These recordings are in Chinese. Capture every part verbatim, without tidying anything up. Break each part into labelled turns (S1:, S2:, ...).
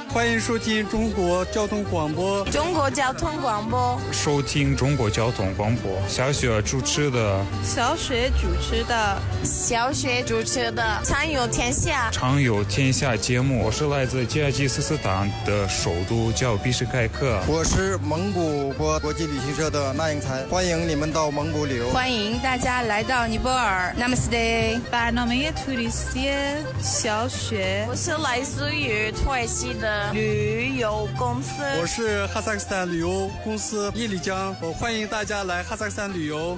S1: 欢迎收听中国交通广播。
S2: 中国交通广播，
S3: 收听中国交通广播。小雪主持的，
S4: 小雪主持的，
S2: 小雪主持的《常有天下》
S3: 常有天下节目。我是来自吉尔吉斯斯坦的首都叫比什盖克。
S1: 我是蒙古国国际旅行社的那英才，欢迎你们到蒙古旅游。
S5: 欢迎大家来到尼泊尔。Namaste。
S4: برنامه توریستی小雪。
S2: 我是来自于土耳其的旅游公司。
S1: 我是哈萨克斯坦旅游公司叶丽江，我欢迎大家来哈萨克斯坦旅游。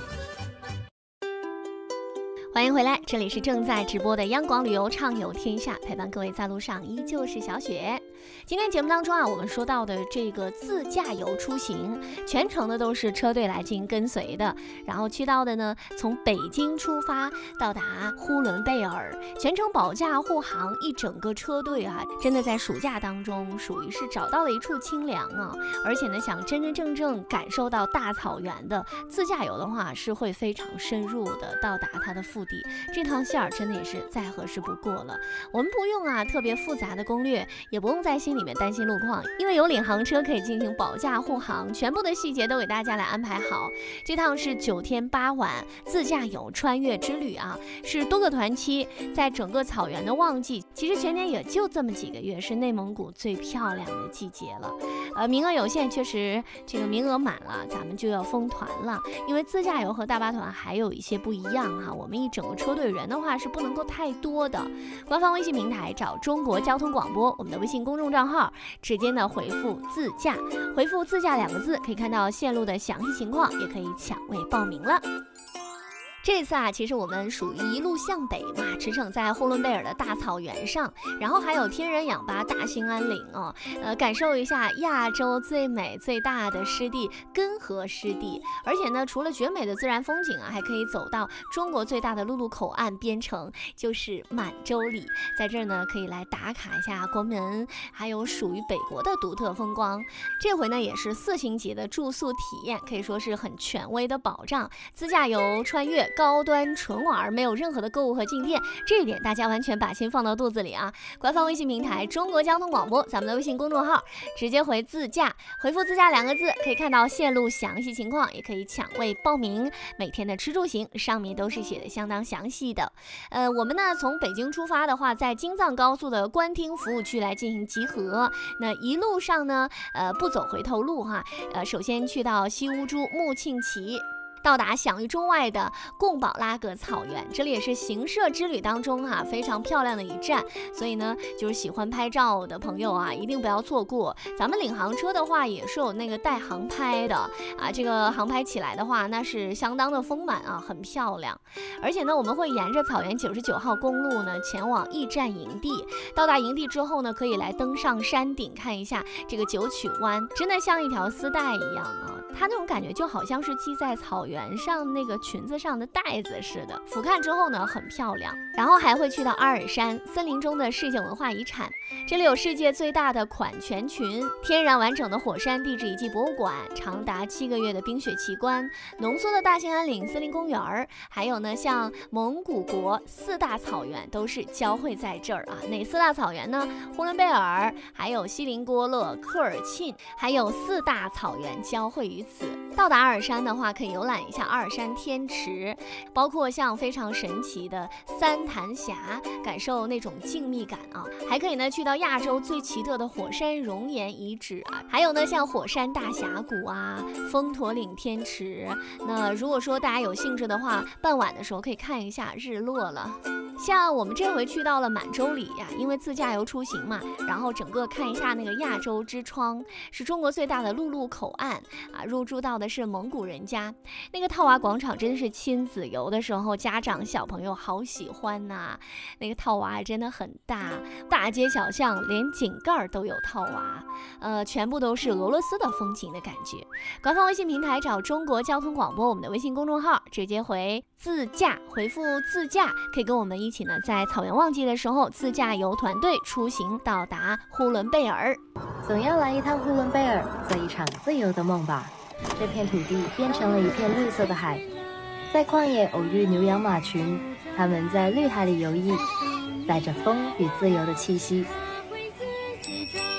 S6: 欢迎回来，这里是正在直播的央广旅游畅游天下，陪伴各位在路上依旧是小雪。今天节目当中啊，我们说到的这个自驾游出行，全程的都是车队来进行跟随的，然后去到的呢，从北京出发到达呼伦贝尔，全程保驾护航，一整个车队啊，真的在暑假当中属于是找到了一处清凉啊，而且呢，想真真正正感受到大草原的自驾游的话，是会非常深入的到达它的腹地，这趟线儿真的也是再合适不过了。我们不用啊特别复杂的攻略，也不用在心里面担心路况，因为有领航车可以进行保驾护航，全部的细节都给大家来安排好。这趟是九天八晚自驾游穿越之旅啊，是多个团期，在整个草原的旺季，其实全年也就这么几个月，是内蒙古最漂亮的季节了。呃，名额有限，确实这个名额满了，咱们就要封团了。因为自驾游和大巴团还有一些不一样哈、啊，我们一整个车队人的话是不能够太多的。官方微信平台找中国交通广播，我们的微信公众账号，直接呢回复自驾，回复自驾两个字，可以看到线路的详细情况，也可以抢位报名了。这次啊，其实我们属于一路向北嘛，驰骋在呼伦贝尔的大草原上，然后还有天人氧吧大兴安岭哦，呃，感受一下亚洲最美最大的湿地根河湿地，而且呢，除了绝美的自然风景啊，还可以走到中国最大的陆路口岸边城，就是满洲里，在这儿呢可以来打卡一下国门，还有属于北国的独特风光。这回呢也是四星级的住宿体验，可以说是很权威的保障，自驾游穿越。高端纯玩，没有任何的购物和进店，这一点大家完全把心放到肚子里啊！官方微信平台中国交通广播，咱们的微信公众号，直接回自驾，回复自驾两个字，可以看到线路详细情况，也可以抢位报名。每天的吃住行上面都是写的相当详细的。呃，我们呢从北京出发的话，在京藏高速的官厅服务区来进行集合。那一路上呢，呃不走回头路哈，呃首先去到西乌珠木沁旗。到达享誉中外的贡宝拉格草原，这里也是行摄之旅当中哈、啊、非常漂亮的一站，所以呢，就是喜欢拍照的朋友啊，一定不要错过。咱们领航车的话也是有那个带航拍的啊，这个航拍起来的话，那是相当的丰满啊，很漂亮。而且呢，我们会沿着草原九十九号公路呢前往驿站营地。到达营地之后呢，可以来登上山顶看一下这个九曲湾，真的像一条丝带一样啊，它那种感觉就好像是系在草原原上那个裙子上的带子似的，俯瞰之后呢很漂亮。然后还会去到阿尔山，森林中的世界文化遗产，这里有世界最大的款泉群，天然完整的火山地质遗迹博物馆，长达七个月的冰雪奇观，浓缩的大兴安岭森林公园，还有呢像蒙古国四大草原都是交汇在这儿啊。哪四大草原呢？呼伦贝尔，还有锡林郭勒、科尔沁，还有四大草原交汇于此。到达阿尔山的话，可以游览一下阿尔山天池，包括像非常神奇的三潭峡，感受那种静谧感啊。还可以呢去到亚洲最奇特的火山熔岩遗址啊，还有呢像火山大峡谷啊、风驼岭天池。那如果说大家有兴致的话，傍晚的时候可以看一下日落了。像我们这回去到了满洲里呀、啊，因为自驾游出行嘛，然后整个看一下那个亚洲之窗，是中国最大的陆路口岸啊，入住到的是蒙古人家。那个套娃广场真是亲子游的时候，家长小朋友好喜欢呐、啊。那个套娃真的很大，大街小巷连井盖都有套娃，呃，全部都是俄罗斯的风情的感觉。官方微信平台找中国交通广播，我们的微信公众号，直接回自驾，回复自驾，可以跟我们一起呢，在草原旺季的时候，自驾游团队出行到达呼伦贝尔。
S7: 总要来一趟呼伦贝尔，做一场自由的梦吧。这片土地变成了一片绿色的海，在旷野偶遇牛羊马群，它们在绿海里游弋，带着风与自由的气息。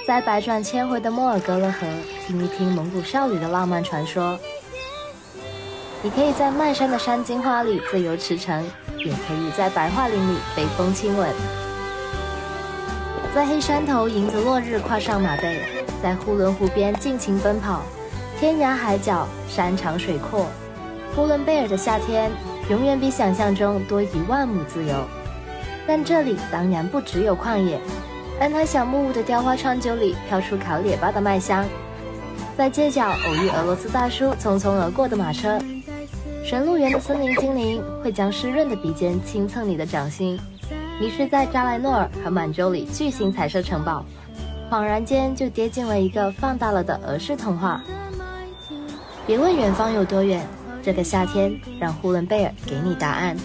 S7: 在百转千回的莫尔格勒河听一听蒙古少女的浪漫传说。你可以在漫山的山金花里自由驰骋，也可以在白桦林里被风亲吻。在黑山头迎着落日跨上马背，在呼伦湖边尽情奔跑，天涯海角，山长水阔。呼伦贝尔的夏天永远比想象中多一万亩自由。但这里当然不只有旷野，安台小木屋的雕花川酒里飘出烤列巴的麦香。在街角偶遇俄罗斯大叔匆匆而过的马车，神鹿园的森林精灵会将湿润的鼻尖轻蹭你的掌心，迷失在扎莱诺尔和满洲里巨型彩色城堡，恍然间就跌进了一个放大了的儿时童话。别问远方有多远，这个夏天让呼伦贝尔给你答案。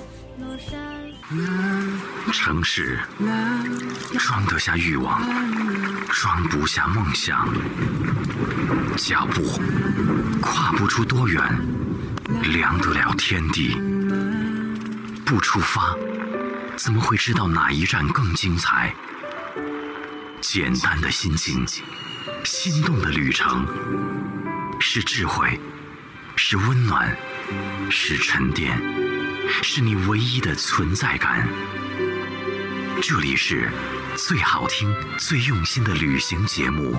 S8: 城市装得下欲望，装不下梦想，脚步跨不出多远，量得了天地。不出发，怎么会知道哪一站更精彩？简单的心情，心动的旅程，是智慧，是温暖，是沉淀，是你唯一的存在感。这里是最好听、最用心的旅行节目。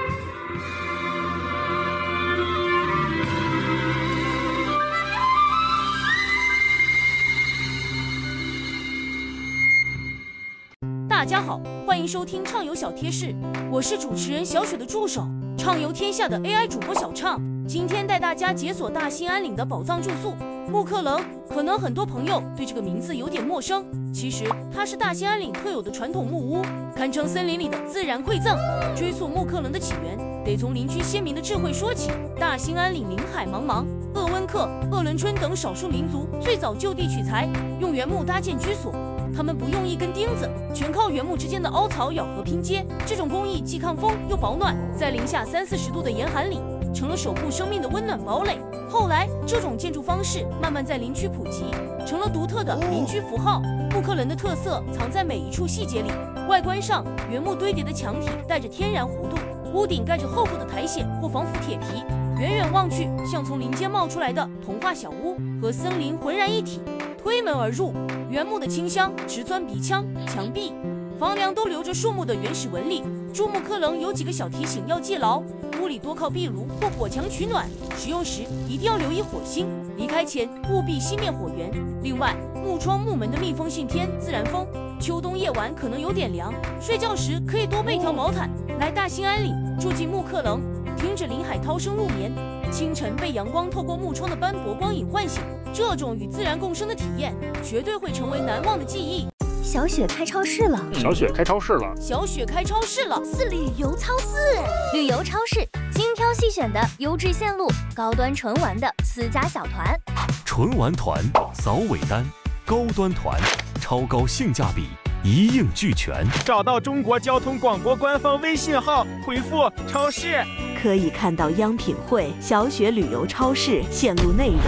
S9: 大家好，欢迎收听畅游小贴士，我是主持人小雪的助手，畅游天下的 A I 主播小畅。今天带大家解锁大兴安岭的宝藏住宿木克棱。可能很多朋友对这个名字有点陌生，其实它是大兴安岭特有的传统木屋，堪称森林里的自然馈赠。追溯木克棱的起源，得从邻居先民的智慧说起。大兴安岭林海茫茫，鄂温克、鄂伦春等少数民族最早就地取材，用原木搭建居所。他们不用一根钉子，全靠原木之间的凹槽咬合拼接。这种工艺既抗风又保暖，在零下三四十度的严寒里，成了守护生命的温暖堡垒。后来，这种建筑方式慢慢在林区普及，成了独特的民居符号。木克棱的特色藏在每一处细节里。外观上，原木堆叠的墙体带着天然弧度，屋顶盖着厚厚的苔藓或防腐铁皮，远远望去，像从林间冒出来的童话小屋，和森林浑然一体。推门而入，原木的清香直钻鼻腔，墙壁、房梁都留着树木的原始纹理。住木克棱有几个小提醒要记牢：屋里多靠壁炉或火墙取暖，使用时一定要留意火星，离开前务必熄灭火源。另外，木窗木门的密封性偏自然风，秋冬夜晚可能有点凉，睡觉时可以多备条毛毯。来大兴安岭，住进木克棱，听着林海涛声入眠，清晨被阳光透过木窗的斑驳光影唤醒，这种与自然共生的体验，绝对会成为难忘的记忆。
S6: 小雪开超市了，
S10: 小雪开超市了，
S9: 小雪开超市了，
S6: 是旅游超市，旅游超市，精挑细选的优质线路，高端纯玩的私家小团，
S11: 纯玩团扫尾单，高端团超高性价比，一应俱全。
S10: 找到中国交通广播官方微信号，回复超市，
S12: 可以看到央品汇、小雪旅游超市线路内容。